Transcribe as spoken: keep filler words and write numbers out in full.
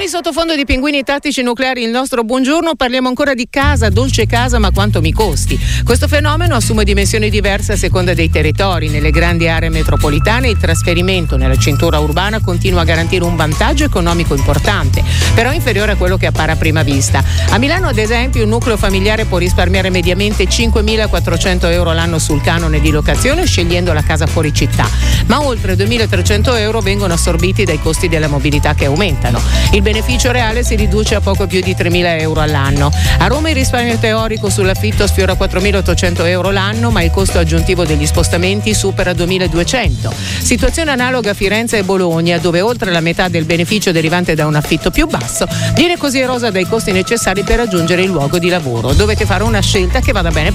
il sottofondo di Pinguini Tattici Nucleari, il nostro buongiorno, parliamo ancora di casa, dolce casa, ma quanto mi costi. Questo fenomeno assume dimensioni diverse a seconda dei territori. Nelle grandi aree metropolitane il trasferimento nella cintura urbana continua a garantire un vantaggio economico importante, però inferiore a quello che appare a prima vista. A Milano, ad esempio, un nucleo familiare può risparmiare mediamente cinquemilaquattrocento euro l'anno sul canone di locazione scegliendo la casa fuori città, ma oltre duemilatrecento euro vengono assorbiti dai costi della mobilità che aumentano. Il beneficio reale si riduce a poco più di tremila euro all'anno. A Roma il risparmio teorico sull'affitto sfiora quattromilaottocento euro l'anno, ma il costo aggiuntivo degli spostamenti supera duemiladuecento. Situazione analoga a Firenze e Bologna, dove oltre la metà del beneficio derivante da un affitto più basso viene così erosa dai costi necessari per raggiungere il luogo di lavoro. Dovete fare una scelta che vada bene